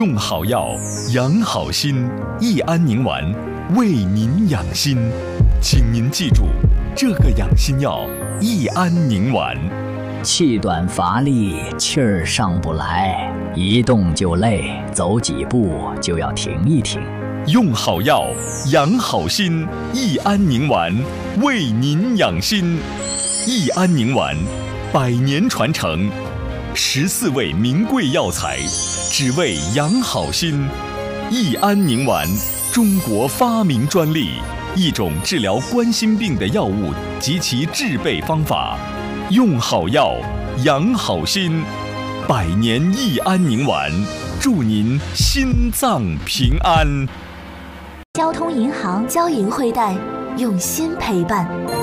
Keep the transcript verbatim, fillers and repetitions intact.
用好药，养好心，益安宁丸为您养心。请您记住，这个养心药益安宁丸。 气短乏力，气儿上不来，一动就累，走几步就要停一停。 用好药，养好心，益安宁丸为您养心。益安宁丸，百年传承，十四味名贵药材，只为养好心。益安宁丸，中国发明专利，一种治疗冠心病的药物及其制备方法。用好药，养好心，百年益安宁丸，祝您心脏平安。 交通银行交银汇贷，用心陪伴。